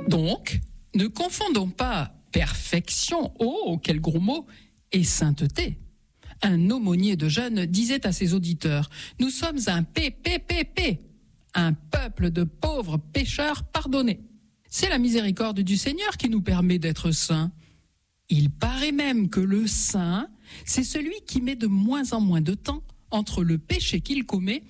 Donc, ne confondons pas perfection, oh, quel gros mot, et sainteté. Un aumônier de jeunes disait à ses auditeurs, « Nous sommes un PPPP, un peuple de pauvres pécheurs pardonnés. » C'est la miséricorde du Seigneur qui nous permet d'être saints. Il paraît même que le saint, c'est celui qui met de moins en moins de temps entre le péché qu'il commet